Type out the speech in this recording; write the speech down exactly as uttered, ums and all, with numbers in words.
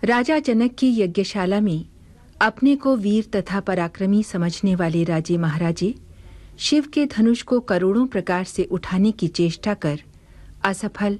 राजा जनक की यज्ञशाला में अपने को वीर तथा पराक्रमी समझने वाले राजे महाराजे शिव के धनुष को करोड़ों प्रकार से उठाने की चेष्टा कर असफल